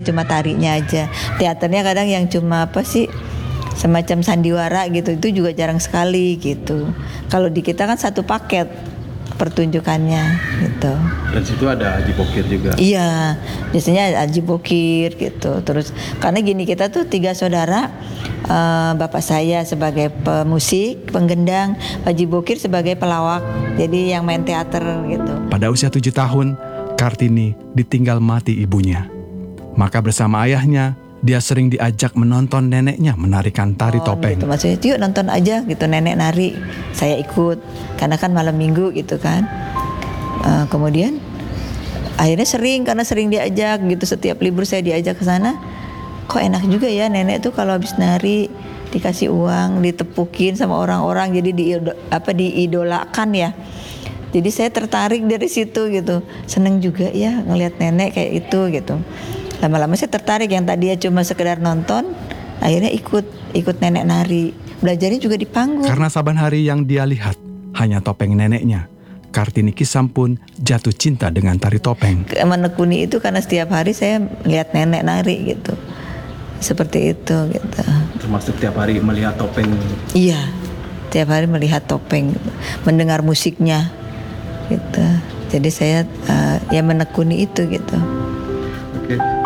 cuma tarinya aja. Teaternya kadang yang cuma apa sih, semacam sandiwara gitu, itu juga jarang sekali gitu. Kalau di kita kan satu paket pertunjukannya gitu. Dan situ ada Aji Bokir juga. Iya, biasanya Aji Bokir gitu. Terus karena gini, kita tuh 3 saudara, bapak saya sebagai pemusik, penggendang, Aji Bokir sebagai pelawak. Jadi yang main teater gitu. Pada usia 7 tahun, Kartini ditinggal mati ibunya. Maka bersama ayahnya, dia sering diajak menonton neneknya menarikan tari topeng. Gitu. Maksudnya yuk nonton aja gitu, nenek nari, saya ikut karena kan malam minggu gitu kan. Kemudian akhirnya karena sering diajak gitu, setiap libur saya diajak ke sana. Kok enak juga ya nenek tuh kalau habis nari dikasih uang, ditepukin sama orang-orang, jadi diidolakan ya. Jadi saya tertarik dari situ gitu, seneng juga ya ngelihat nenek kayak itu gitu. Lama-lama saya tertarik, yang tadinya cuma sekedar nonton, akhirnya ikut nenek nari. Belajarnya juga di panggung. Karena saban hari yang dia lihat hanya topeng neneknya, Kartini Kisam pun jatuh cinta dengan tari topeng. Menekuni itu karena setiap hari saya lihat nenek nari gitu. Seperti itu gitu. Termasuk tiap hari melihat topeng. Iya, tiap hari melihat topeng, mendengar musiknya gitu. Jadi saya ya menekuni itu gitu. Oke.